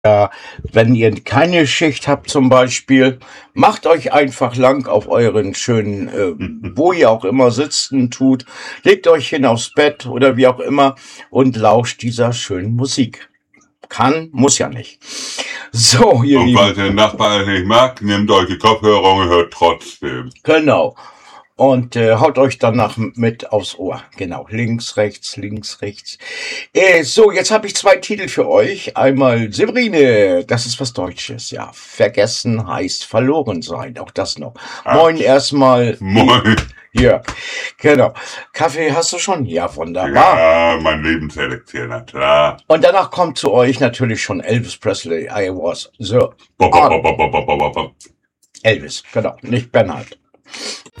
Ja, wenn ihr keine Schicht habt zum Beispiel, macht euch einfach lang auf euren schönen, wo ihr auch immer sitzen tut, legt euch hin aufs Bett oder wie auch immer und lauscht dieser schönen Musik. Kann, muss ja nicht. So, ihr Und falls Lieben, der Nachbar es nicht mag, nehmt euch die Kopfhörer und hört trotzdem. genau. Und haut euch danach mit aufs Ohr. Genau, links, rechts, links, rechts. So, jetzt habe ich 2 Titel für euch. Einmal Severine, das ist was Deutsches, ja. Vergessen heißt verloren sein, auch das noch. Moin erstmal. Moin. Ja, genau. Kaffee hast du schon? Ja, wunderbar. Ja, mein Lebenselixier, na klar. Und danach kommt zu euch natürlich schon Elvis Presley. I was the Bop, bop, bop, bop, bop, bop, bop. Elvis, genau, nicht Bernhard.